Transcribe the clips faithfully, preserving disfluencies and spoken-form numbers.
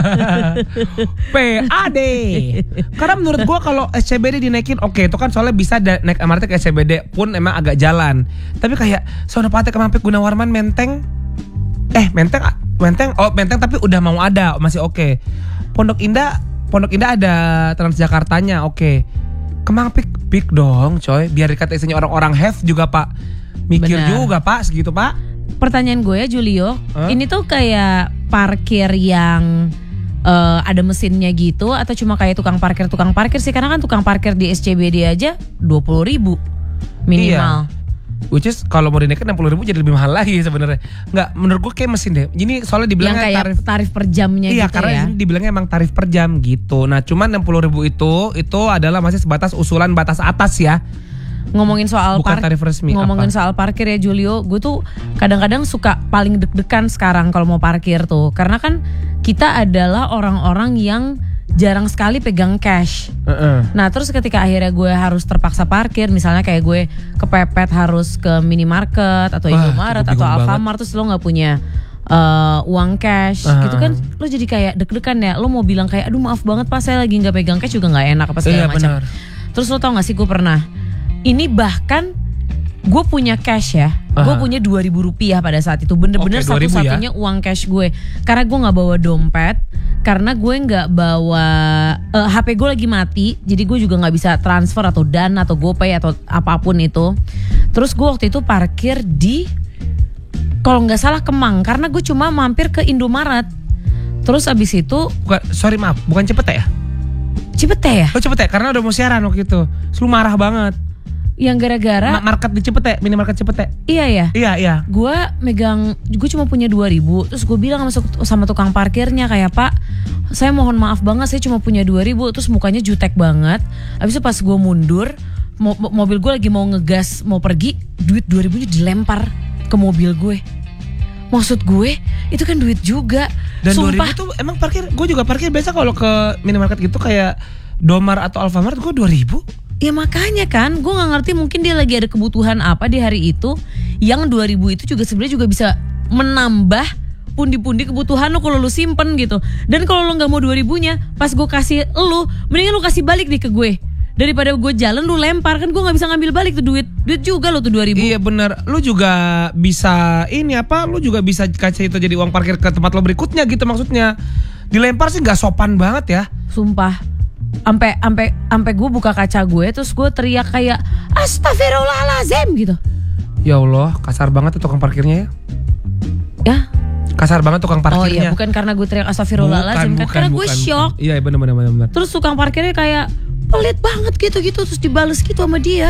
P A D. Karena menurut gue kalau S C B D dinaikin oke, okay, itu kan soalnya bisa da- naik M R T ke S C B D pun emang agak jalan. Tapi kayak Sonopati ke Mampik Gunawarman Menteng, eh Menteng, Menteng, oh Menteng tapi udah mau ada masih oke. Okay. Pondok Indah, Pondok Indah ada Transjakartanya oke. Okay. Ke Mampik pik dong, coy. Biar dikata isinya orang-orang have juga Pak. Mikir Bener. juga Pak segitu Pak. Pertanyaan gue ya Julio, huh? ini tuh kayak parkir yang uh, ada mesinnya gitu atau cuma kayak tukang parkir tukang parkir sih? Karena kan tukang parkir di S C B D aja dua puluh ribu minimal. Iya. Which is kalau mau dinaikin enam puluh ribu jadi lebih mahal lagi sebenarnya. Enggak, menurut gue kayak mesin deh. Ini soalnya dibilangnya yang kayak tarif tarif per jamnya iya, gitu ya. Iya, karena ini dibilangnya emang tarif per jam gitu. Nah, cuman enam puluh ribu itu itu adalah masih sebatas usulan batas atas ya. Ngomongin soal Bukan tarif resmi, ngomongin apa? soal parkir ya Julio, gue tuh kadang-kadang suka paling deg-degan sekarang kalau mau parkir tuh, karena kan kita adalah orang-orang yang jarang sekali pegang cash. Uh-uh. Nah terus ketika akhirnya gue harus terpaksa parkir, misalnya kayak gue kepepet harus ke minimarket atau Indomaret atau Alfamart, terus lo nggak punya uh, uang cash, uh. gitu kan, lo jadi kayak deg-degan ya. Lo mau bilang kayak, aduh maaf banget Pak, saya lagi nggak pegang cash juga nggak enak apa segala iya, macam. Benar. Terus lo tau gak sih gue pernah, ini bahkan gue punya cash ya, uh-huh. gue punya dua ribu rupiah pada saat itu, bener-bener okay, satu-satunya ya? Uang cash gue, karena gue nggak bawa dompet, karena gue nggak bawa uh, H P gue lagi mati, jadi gue juga nggak bisa transfer atau Dana atau GoPay atau apapun itu. Terus gue waktu itu parkir di, kalau nggak salah Kemang, karena gue cuma mampir ke Indomaret. Terus abis itu, bukan, sorry maaf, bukan Cipete ya? Cipete ya? Oh Cipete, karena udah mau siaran waktu itu, lu marah banget. Yang gara-gara Ma- market di Cipete, minimarket Cipete. Iya ya. Iya iya. Gue megang, gue cuma punya dua ribu. Terus gue bilang sama, sama tukang parkirnya kayak, Pak, saya mohon maaf banget, saya cuma punya dua ribu. Terus mukanya jutek banget. Abis itu pas gue mundur, mo- mobil gue lagi mau ngegas mau pergi, duit dua ribunya dilempar ke mobil gue. Maksud gue itu kan duit juga. Dan Sumpah. dua ribu tuh emang parkir, gue juga parkir biasa kalau ke minimarket gitu kayak Domar atau Alfamart, gue dua ribu. Ya makanya kan, gue gak ngerti mungkin dia lagi ada kebutuhan apa di hari itu, yang dua ribu itu juga sebenarnya juga bisa menambah pundi-pundi kebutuhan lo kalau lo simpen gitu. Dan kalau lo gak mau dua ribunya, pas gue kasih lo, mendingan lo kasih balik nih ke gue. Daripada gue jalan lu lempar, kan gue gak bisa ngambil balik tuh duit. Duit juga lo tuh dua ribu. Iya bener, lu juga bisa ini apa, lu juga bisa kasih itu jadi uang parkir ke tempat lo berikutnya gitu maksudnya. Dilempar sih gak sopan banget ya. Sumpah. Ampe ampe ampe gue buka kaca gue, terus gue teriak kayak astagfirullahalazim gitu. Ya Allah, kasar banget tuh tukang parkirnya ya. Ya. Kasar banget tukang parkirnya. Oh iya, bukan karena gue teriak astagfirullahalazim kan, karena gue shock. Iya bener bener bener. Terus tukang parkirnya kayak pelit banget gitu-gitu, terus dibales gitu sama dia.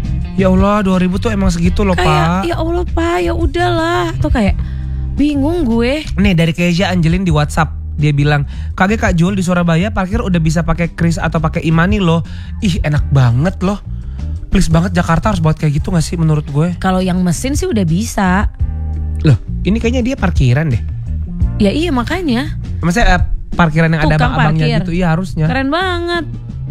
Ya Allah, dua ribu tuh emang segitu loh kayak, Pak. Ya Allah Pak, ya udahlah. Tuh kayak bingung gue. Nih dari Keja Angelin di WhatsApp, dia bilang, "Kage Kak Jul di Surabaya parkir udah bisa pakai kris atau pakai e-money loh. Ih, enak banget loh. Please banget Jakarta harus buat kayak gitu gak sih menurut gue?" Kalau yang mesin sih udah bisa. Loh, ini kayaknya dia parkiran deh. Ya iya makanya. Maksudnya eh, parkiran yang Tukang ada abang-abangnya parkir. gitu, iya harusnya. Keren banget.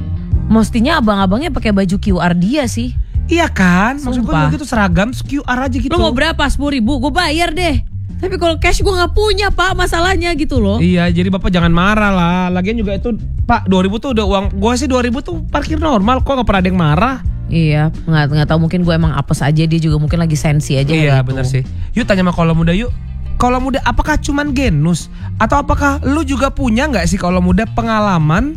Mestinya abang-abangnya pakai baju Q R dia sih. Iya kan, maksud gue Sumpah. gitu seragam Q R aja gitu. Lo mau berapa? sepuluh ribu, gue bayar deh. Tapi kalau cash gue gak punya Pak, masalahnya gitu loh. Iya, jadi Bapak jangan marah lah. Lagian juga itu Pak, dua ribu tuh udah uang. Gue sih dua ribu tuh parkir normal, kok gak pernah ada yang marah. Iya, nggak nggak tahu, mungkin gue emang apes aja, dia juga mungkin lagi sensi aja. Iya gitu. benar sih. Yuk tanya sama kalau muda yuk. Kalau muda apakah cuman genus atau apakah lu juga punya nggak sih kalau muda pengalaman?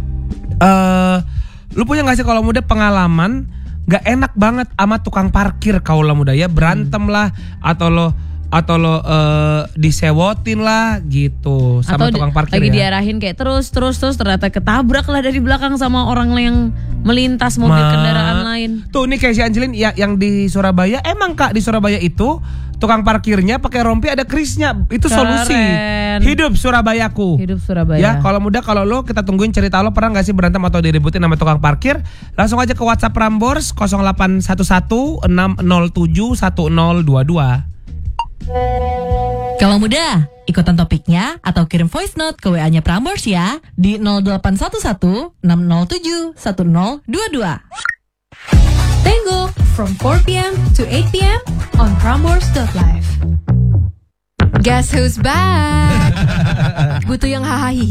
Eh, uh, lu punya nggak sih kalau muda pengalaman nggak enak banget sama tukang parkir kalau muda ya, berantem lah atau lo atau lo uh, disewotin lah gitu sama atau tukang parkir lagi ya. diarahin kayak terus terus terus ternyata ketabrak lah dari belakang sama orang yang melintas mobil Ma, kendaraan lain. Tuh nih kayak si Angelin ya, yang di Surabaya, emang Kak di Surabaya itu tukang parkirnya pakai rompi ada krisnya. Itu Keren. solusi. Hidup Surabayaku. Hidup Surabaya. Ya, kalau muda kalau lo kita tungguin cerita lo pernah enggak sih berantem atau diributin sama tukang parkir? Langsung aja ke WhatsApp Prambors nol delapan satu satu enam nol tujuh satu nol dua dua. Kalau muda, ikutan topiknya atau kirim voice note ke W A-nya Prambors ya di nol delapan satu satu enam nol tujuh satu nol dua dua. Tango from four p.m. to eight p.m. on Prambors dot live. Guess who's back? Butuh yang hahaha